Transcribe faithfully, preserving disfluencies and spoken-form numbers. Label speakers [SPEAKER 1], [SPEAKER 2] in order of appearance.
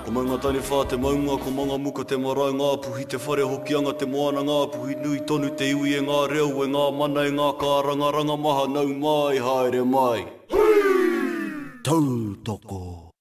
[SPEAKER 1] Ko maunga tani whā te maunga, ko manga muka te marae ngā puhi, te whare hokianga te moana ngā puhi, nui tonu te iwi e ngā reo, e ngā mana e ngā kāranga, ranga maha nau mai, haere mai. Tautoko.